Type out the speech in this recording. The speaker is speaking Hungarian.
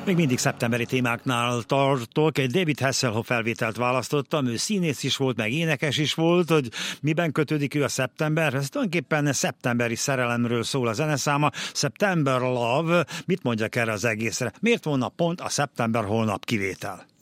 Még mindig szeptemberi témáknál tartok. Egy David Hasselhoff felvételt választottam, ő színész is volt, meg énekes is volt, hogy miben kötődik ő a szeptemberhez. Tulajdonképpen szeptemberi szerelemről szól a zeneszáma, September Love. Mit mondjak erre az egészre? Miért volna pont a szeptember hónap kivétel?